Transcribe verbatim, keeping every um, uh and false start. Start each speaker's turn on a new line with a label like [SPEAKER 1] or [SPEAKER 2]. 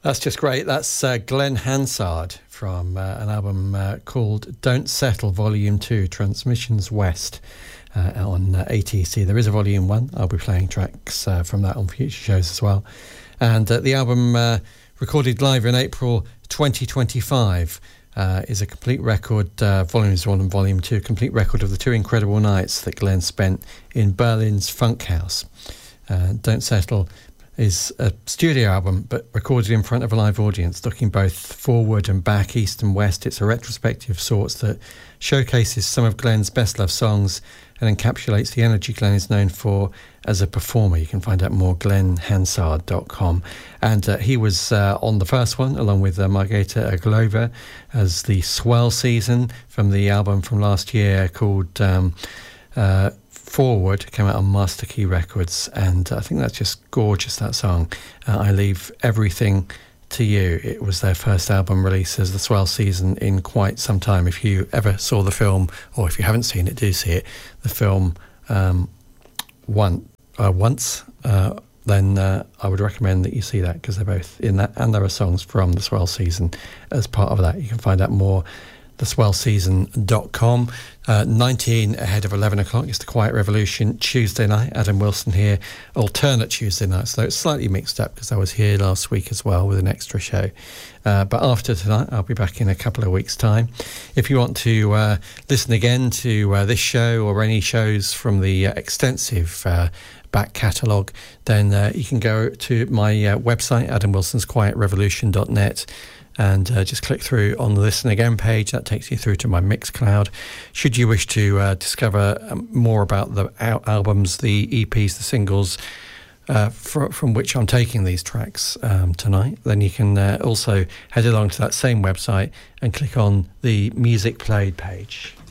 [SPEAKER 1] That's just great. That's uh, Glenn Hansard from uh, an album uh, called Don't Settle Volume two, Transmissions West, uh, on uh, A T C. There is a Volume one. I'll be playing tracks uh, from that on future shows as well. And uh, the album, uh, recorded live in April twenty twenty-five, uh, is a complete record, uh, Volumes one and Volume two, complete record of the two incredible nights that Glenn spent in Berlin's Funk House. Uh, Don't Settle is a studio album, but recorded in front of a live audience, looking both forward and back, east and west. It's a retrospective of sorts that showcases some of Glenn's best-loved songs and encapsulates the energy Glenn is known for as a performer. You can find out more, glenn hansard dot com. And uh, he was uh, on the first one, along with uh, Margareta Aglova, as the Swell Season from the album from last year called Um, uh, Forward, came out on Master Key Records, and I think that's just gorgeous, that song. uh, I Leave Everything to You. It was their first album release as the Swell Season in quite some time. If you ever saw the film, or if you haven't seen it, do see it. The film um, one, uh, once uh, then uh, I would recommend that you see that, because they're both in that, and there are songs from the Swell Season as part of that. You can find out more, the swell season dot com. uh, nineteen ahead of eleven o'clock. It's the Quiet Revolution Tuesday night. Adam Wilson here, alternate Tuesday night, so it's slightly mixed up because I was here last week as well with an extra show. Uh, but after tonight, I'll be back in a couple of weeks' time. If you want to uh, listen again to uh, this show or any shows from the uh, extensive uh, back catalogue, then uh, you can go to my uh, website, adam wilsons quiet revolution dot net, and uh, just click through on the Listen Again page. That takes you through to my Mixcloud. Should you wish to uh, discover um, more about the al- albums, the E Ps, the singles uh, fr- from which I'm taking these tracks um, tonight, then you can uh, also head along to that same website and click on the Music Played page.